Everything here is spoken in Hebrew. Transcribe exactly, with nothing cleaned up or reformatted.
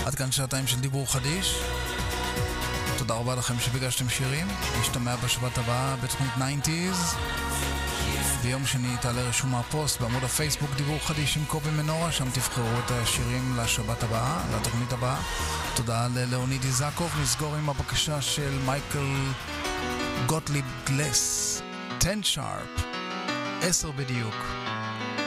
עד כאן שעתיים של דיבור חדיש. תודה רבה לכם שביקשתם שירים. נשתמע בשבת הבאה בתוכנית תשעים. ביום שני תעלה רשום הפוסט בעמוד הפייסבוק דיבור חדיש עם קובי מנורה, שם תבחרו את השירים לשבת הבאה, לתוכנית הבאה. תודה ללאוניד איזקוב. נסגור עם הבקשה של מייקל גוטליב גלס, עשר שרפ, עשר בדיוק.